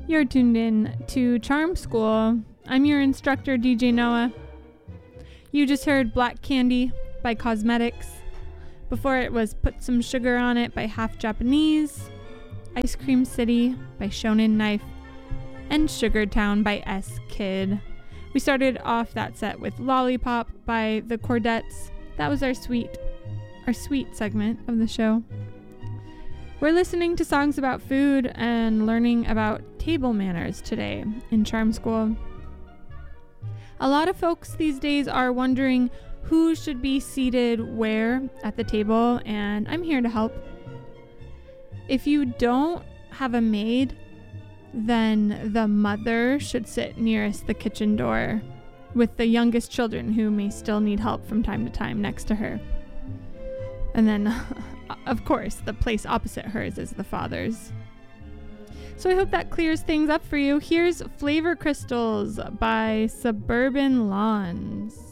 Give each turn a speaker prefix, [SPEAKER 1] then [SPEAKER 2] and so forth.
[SPEAKER 1] You're tuned in to Charm School. I'm your instructor, DJ Noah. You just heard Black Candy by Cosmetics. Before it was Put Some Sugar on It by Half Japanese, Ice Cream City by Shonen Knife, and Sugar Town by S-Kid. We started off that set with Lollipop by the Chordettes. That was our sweet segment of the show. We're listening to songs about food and learning about table manners today in Charm School. A lot of folks these days are wondering who should be seated where at the table, and I'm here to help. If you don't have a maid, then the mother should sit nearest the kitchen door with the youngest children who may still need help from time to time next to her. And then, of course, the place opposite hers is the father's. So I hope that clears things up for you. Here's Flavor Crystals by Suburban Lawns.